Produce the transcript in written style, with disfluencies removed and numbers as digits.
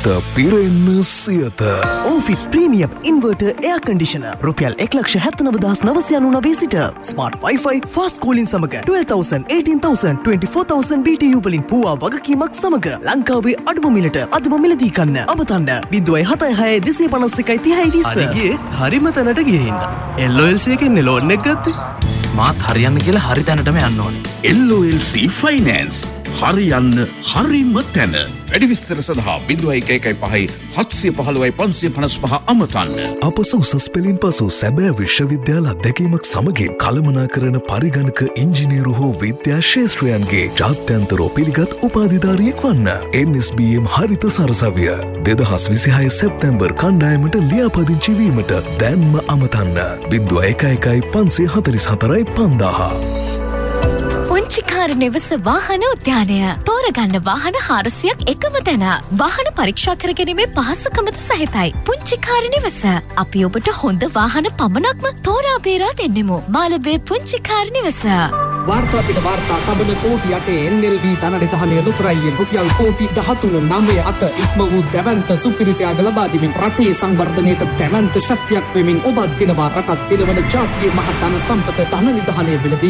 සිත පිරෙන්න Siyatha. Ofit Premium Inverter Air Conditioner රුපියල් 1,79,990 සිට Smart Wi-Fi Fast Cooling සමග 12,000 18,000 24,000 BTU වලින් පුවා වගකීමක් සමග ලංකාවේ අඩුම මිලට අදම මිලදී ගන්න. අමතන්න 0.76 251 30 20. අරගේ හරිම තැනට ගිහින් LOLC එකෙන් ලෝන් එක ගත්තේ. මාත් හරියන්න කියලා හරි තැනටම යන්න ඕනේ. LOLC Finance හරියන්න හරිම තැන. වැඩි විස්තර සඳහා 0115 715 555 අමතන්න. අප උසස් පෙළින් පසු සැබෑ විශ්වවිද්‍යාල අත්දැකීමක් සමගින් කළමනාකරන පරිගණක ඉංජිනේරු හෝ විද්‍යා ශේෂ්ත්‍රයන්ගේ ජාත්‍යන්තරෝ පිළිගත් උපාධිධාරියෙක් වන්න. MSBM හරිත සරසවිය 2026 සැප්තැම්බර් කණ්ඩායමට ලියාපදිංචි වීමට දැන්ම අමතන්න 0115 544 5000. පුංචිකාර නිවස වාහන උද්‍යානය තෝරගන්න වාහන 400ක් එකම තැන. වාහන පරීක්ෂා කර ගැනීමේ පහසුකමද සහිතයි. පුංචිකාර නිවස අපි ඔබට හොඳ වාහන පමණක්ම තෝරා බේරා දෙන්නෙමු. මාළඹේ පුංචිකාර නිවස. වාර්තා පිට වාර්තා තබන කෝටි 8 NLB ධනනිධානය ලුතරයියෙන් රුපියල් කෝටි 13.9 ඉක්ම වූ දැවැන්ත සුපිරිත්‍යාග ලබා දෙමින් රටේ සංවර්ධනයට දැවැන්ත ශක්තියක් වෙමින් ඔබ දිනවා රටත් දිනවන ජාතියේ මහත් ධන සම්පත ධනනිධානය වෙලදී